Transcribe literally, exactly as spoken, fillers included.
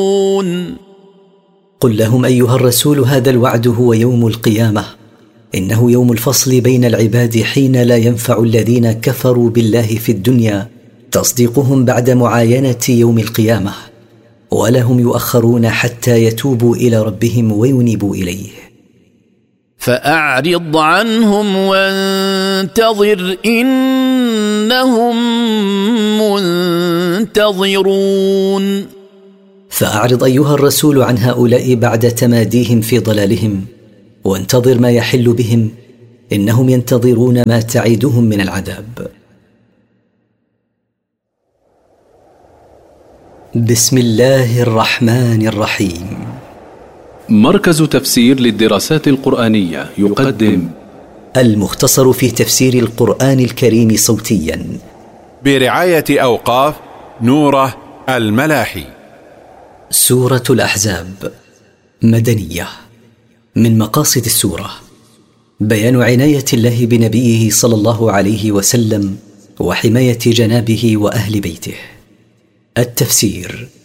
قل لهم أيها الرسول هذا الوعد هو يوم القيامة، إنه يوم الفصل بين العباد حين لا ينفع الذين كفروا بالله في الدنيا تصديقهم بعد معاينة يوم القيامة، ولا هم يؤخرون حتى يتوبوا إلى ربهم وينيبوا إليه. فأعرض عنهم وانتظر إنهم منتظرون. فأعرض أيها الرسول عن هؤلاء بعد تماديهم في ضلالهم، وانتظر ما يحل بهم، إنهم ينتظرون ما تعيدهم من العذاب. بسم الله الرحمن الرحيم. مركز تفسير للدراسات القرآنية يقدم المختصر في تفسير القرآن الكريم صوتيا برعاية أوقاف نوره الملاحي. سورة الأحزاب مدنية. من مقاصد السورة بيان عناية الله بنبيه صلى الله عليه وسلم وحماية جنابه وأهل بيته. التفسير